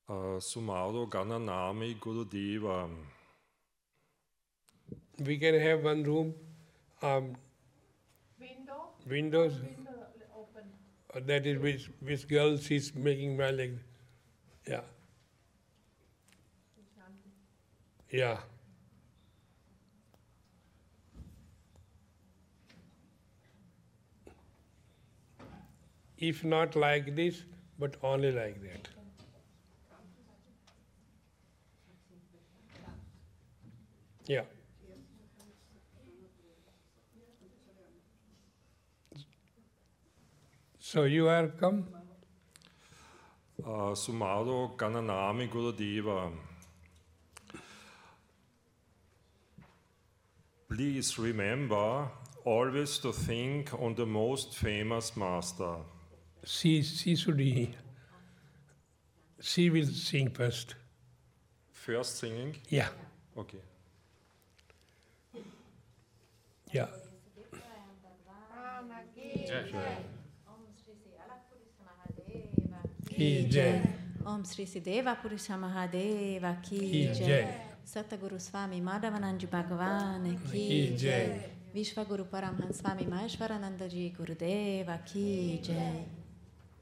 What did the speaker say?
Sumaudo Gananami Gurudeva. We can have one room, windows, open. that is which girl she's making my leg. Yeah. Yeah. If not like this, but only like that. Yeah. So you are come? Sumaudo Gananami Gurudeva. Please remember always to think on the most famous master. She will sing first. First singing? Yeah. Okay. Yeah. Ki Jai. Om Sri Siddheva Purusha Mahadeva Ki Jai. Sataguru Swami Madhavanand Bhagavan Ki Jai. Vishwaguru Paramhans Swami Maheshwarananda Ji Gurudeva Ki Jai.